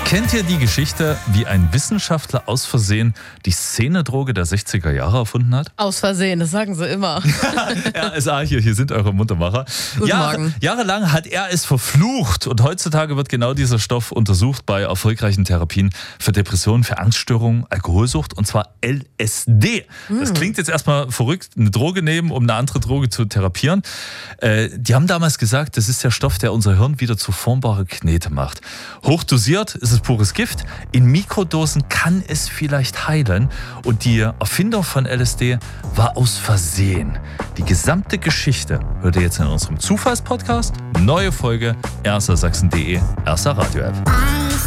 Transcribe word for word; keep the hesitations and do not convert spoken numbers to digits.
Kennt ihr die Geschichte, wie ein Wissenschaftler aus Versehen die Szenedroge der sechziger Jahre erfunden hat? Aus Versehen, das sagen sie immer. R S A hier, hier sind eure Muntermacher. Guten Jahre, Morgen. Jahrelang hat er es verflucht und heutzutage wird genau dieser Stoff untersucht bei erfolgreichen Therapien für Depressionen, für Angststörungen, Alkoholsucht und zwar L S D. Mm. Das klingt jetzt erstmal verrückt, eine Droge nehmen, um eine andere Droge zu therapieren. Äh, die haben damals gesagt, das ist der Stoff, der unser Hirn wieder zu formbare Knete macht. Hochdosiert ist es pures Gift. In Mikrodosen kann es vielleicht heilen. Und die Erfindung von L S D war aus Versehen. Die gesamte Geschichte hört ihr jetzt in unserem Zufallspodcast. Neue Folge, ersasachsen punkt de, erster Radio-App.